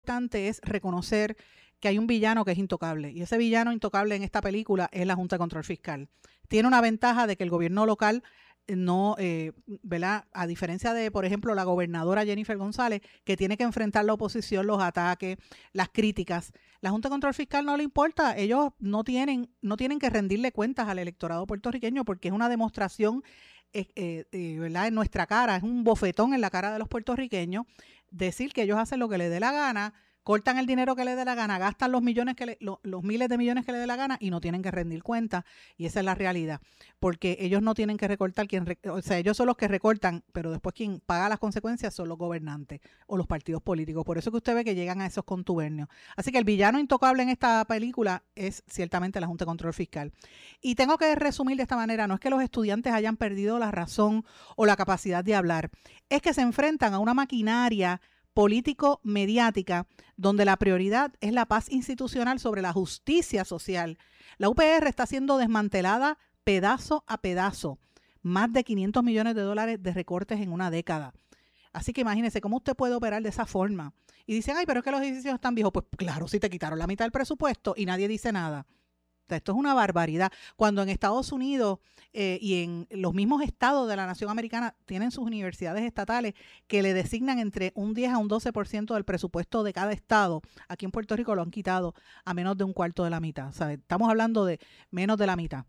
importante es reconocer que hay un villano que es intocable. Y ese villano intocable en esta película es la Junta de Control Fiscal. Tiene una ventaja de que el gobierno local no, ¿verdad? A diferencia de, por ejemplo, la gobernadora Jennifer González, que tiene que enfrentar la oposición, los ataques, las críticas. La Junta de Control Fiscal no le importa. Ellos no tienen que rendirle cuentas al electorado puertorriqueño porque es una demostración, ¿verdad? En nuestra cara, es un bofetón en la cara de los puertorriqueños decir que ellos hacen lo que les dé la gana, cortan el dinero que les dé la gana, gastan los millones los miles de millones que les dé la gana y no tienen que rendir cuentas, y esa es la realidad, porque ellos no tienen que recortar, o sea, ellos son los que recortan, pero después quien paga las consecuencias son los gobernantes o los partidos políticos. Por eso que usted ve que llegan a esos contubernios. Así que el villano intocable en esta película es ciertamente la Junta de Control Fiscal. Y tengo que resumir de esta manera, no es que los estudiantes hayan perdido la razón o la capacidad de hablar, es que se enfrentan a una maquinaria político-mediática, donde la prioridad es la paz institucional sobre la justicia social. La UPR está siendo desmantelada pedazo a pedazo. Más de $500 millones de recortes en una década. Así que imagínense cómo usted puede operar de esa forma. Y dicen, ay, pero es que los edificios están viejos. Pues claro, si te quitaron la mitad del presupuesto y nadie dice nada. Esto es una barbaridad. Cuando en Estados Unidos y en los mismos estados de la nación americana tienen sus universidades estatales que le designan entre un 10 a un 12% del presupuesto de cada estado, aquí en Puerto Rico lo han quitado a menos de un cuarto de la mitad. ¿Sabe? Estamos hablando de menos de la mitad.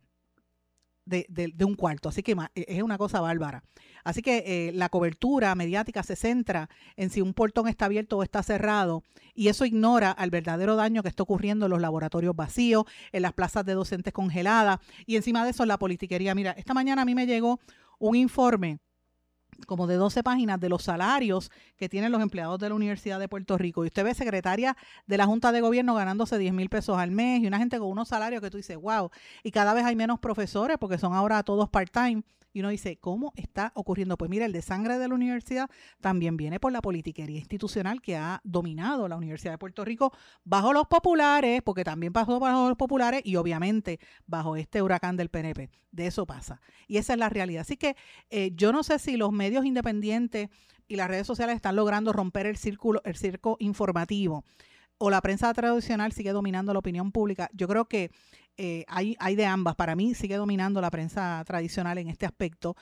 De un cuarto, así que es una cosa bárbara. Así que la cobertura mediática se centra en si un portón está abierto o está cerrado, y eso ignora al verdadero daño que está ocurriendo en los laboratorios vacíos, en las plazas de docentes congeladas, y encima de eso la politiquería. Mira, esta mañana a mí me llegó un informe como de 12 páginas de los salarios que tienen los empleados de la Universidad de Puerto Rico. Y usted ve secretaria de la Junta de Gobierno ganándose 10,000 pesos al mes y una gente con unos salarios que tú dices, wow. Y cada vez hay menos profesores porque son ahora todos part-time. Y uno dice, ¿cómo está ocurriendo? Pues mira, el desangre de la universidad también viene por la politiquería institucional que ha dominado la Universidad de Puerto Rico bajo los populares, porque también pasó bajo los populares y obviamente bajo este huracán del PNP. De eso pasa. Y esa es la realidad. Así que yo no sé si los medios independientes y las redes sociales están logrando romper el circo informativo, o la prensa tradicional sigue dominando la opinión pública. Yo creo que hay de ambas. Para mí sigue dominando la prensa tradicional en este aspecto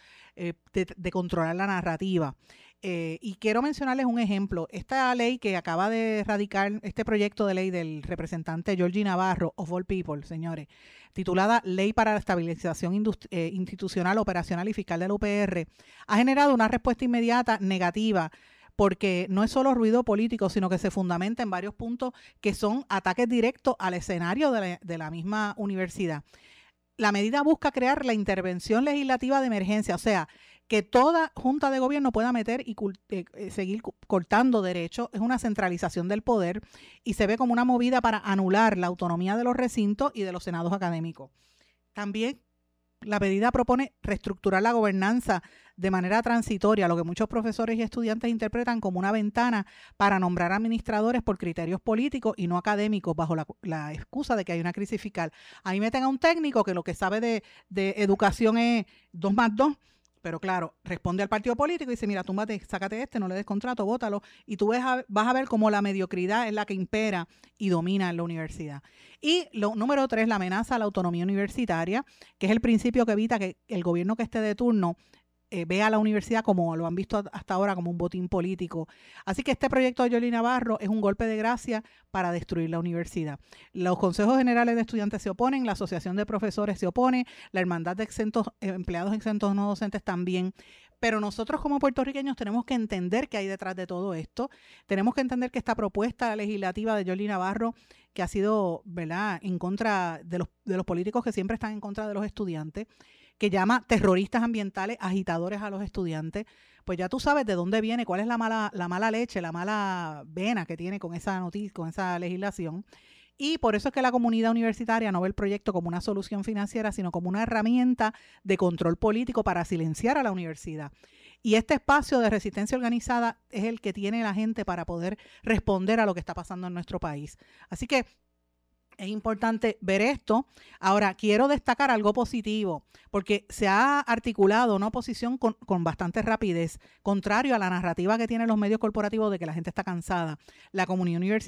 de controlar la narrativa. Y quiero mencionarles un ejemplo. Esta ley que acaba de radicar, este proyecto de ley del representante Georgie Navarro, of all people, señores, titulada Ley para la Estabilización Institucional, Operacional y Fiscal de la UPR, ha generado una respuesta inmediata negativa, porque no es solo ruido político, sino que se fundamenta en varios puntos que son ataques directos al escenario de la misma universidad. La medida busca crear la intervención legislativa de emergencia, o sea, que toda junta de gobierno pueda meter y seguir cortando derechos. Es una centralización del poder y se ve como una movida para anular la autonomía de los recintos y de los senados académicos. También la medida propone reestructurar la gobernanza de manera transitoria, lo que muchos profesores y estudiantes interpretan como una ventana para nombrar administradores por criterios políticos y no académicos, bajo la excusa de que hay una crisis fiscal. Ahí meten a un técnico que lo que sabe de educación es 2 más 2, pero claro, responde al partido político y dice, mira, túmbate, sácate no le des contrato, bótalo, y tú vas a ver cómo la mediocridad es la que impera y domina en la universidad. Y número 3, la amenaza a la autonomía universitaria, que es el principio que evita que el gobierno que esté de turno ve a la universidad, como lo han visto hasta ahora, como un botín político. Así que este proyecto de Georgie Navarro es un golpe de gracia para destruir la universidad. Los consejos generales de estudiantes se oponen, la asociación de profesores se opone, la hermandad de empleados exentos no docentes también. Pero nosotros como puertorriqueños tenemos que entender qué hay detrás de todo esto. Tenemos que entender que esta propuesta legislativa de Georgie Navarro, que ha sido, ¿verdad?, en contra de los políticos que siempre están en contra de los estudiantes, que llama terroristas ambientales, agitadores a los estudiantes, pues ya tú sabes de dónde viene, cuál es la mala leche, la mala vena que tiene con esa noticia, con esa legislación. Y por eso es que la comunidad universitaria no ve el proyecto como una solución financiera, sino como una herramienta de control político para silenciar a la universidad. Y este espacio de resistencia organizada es el que tiene la gente para poder responder a lo que está pasando en nuestro país. Así que es importante ver esto. Ahora, quiero destacar algo positivo, porque se ha articulado una oposición con bastante rapidez, contrario a la narrativa que tienen los medios corporativos de que la gente está cansada. La comunidad universitaria